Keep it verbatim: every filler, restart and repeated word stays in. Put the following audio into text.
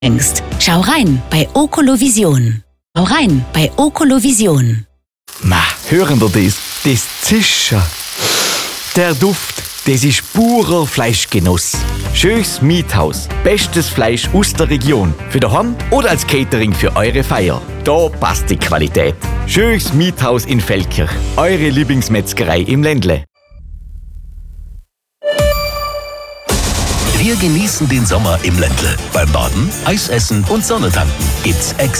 denkst. Schau rein bei Okolovision. Schau rein bei Okolovision. Ma, hören Sie das? Das Zischen. Der Duft, das ist purer Fleischgenuss. Schönes Miethaus. Bestes Fleisch aus der Region. Für daheim oder als Catering für eure Feier. Da passt die Qualität. Schönes Miethaus in Feldkirch. Eure Lieblingsmetzgerei im Ländle. Wir genießen den Sommer im Ländle. Beim Baden, Eisessen und Sonnetanken gibt's extra